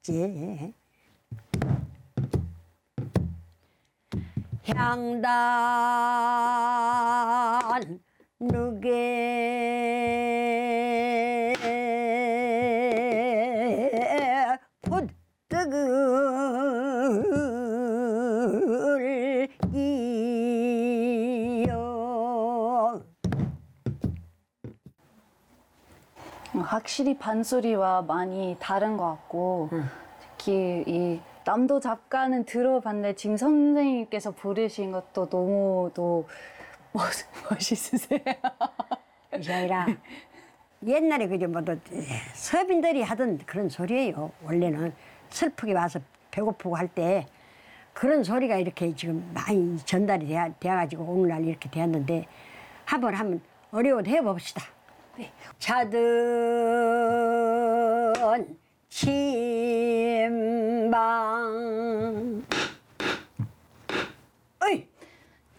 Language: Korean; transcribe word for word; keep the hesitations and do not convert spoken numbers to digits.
지 향단 누게 포뜨글 이요. 확실히 판소리와 많이 다른 것 같고 응. 특히 이 남도 잡가는 들어봤는데 지금 선생님께서 부르신 것도 너무 또 멋, 멋있으세요. 이게 아니라 옛날에 그저 뭐도 서민들이 하던 그런 소리예요. 원래는 슬프게 와서 배고프고 할 때 그런 소리가 이렇게 지금 많이 전달이 돼, 돼가지고 오늘날 이렇게 되었는데 한번 한번 어려워도 해봅시다. 네. 자든 침방